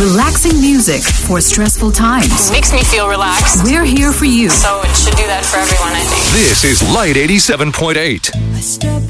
Relaxing music for stressful times. It makes me feel relaxed. We're here for you. So it should do that for everyone, I think. This is Light 87.8. I step